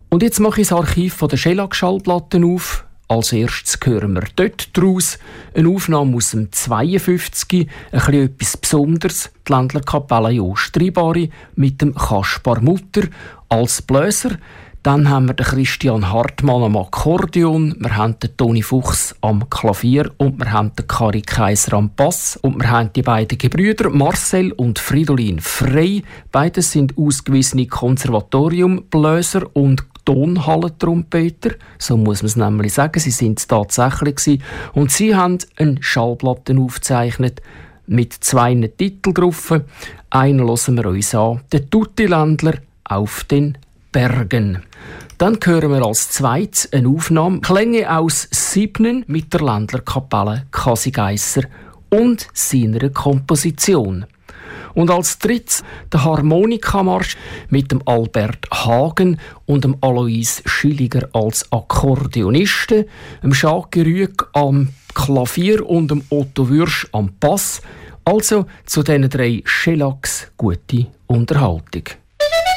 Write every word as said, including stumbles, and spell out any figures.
Und jetzt mache ich das Archiv der Schellack-Schallplatten auf. Als erstes hören wir dort daraus eine Aufnahme aus dem zweiundfünfzig, ein bisschen etwas Besonderes, die Ländlerkapelle Jo Stribari mit dem Kaspar Mutter als Bläser. Dann haben wir den Christian Hartmann am Akkordeon, wir haben den Toni Fuchs am Klavier und wir haben den Kari Kaiser am Bass. Und wir haben die beiden Gebrüder Marcel und Fridolin Frey. Beide sind ausgewiesene Konservatoriumbläser und Tonhallentrompeter, so muss man es nämlich sagen, sie sind es tatsächlich gewesen. Und sie haben eine Schallplatte aufgezeichnet mit zwei Titeln drauf. Einen hören wir uns an, der Tutti-Ländler auf den Bergen. Dann hören wir als zweites eine Aufnahme Klänge aus Siebnen mit der Ländlerkapelle Kasigeisser und seiner Komposition. Und als drittes der Harmonikamarsch mit dem Albert Hagen und dem Alois Schilliger als Akkordeonisten, dem Schaki Rüegg am Klavier und dem Otto Würsch am Bass. Also zu diesen drei Schellacks gute Unterhaltung.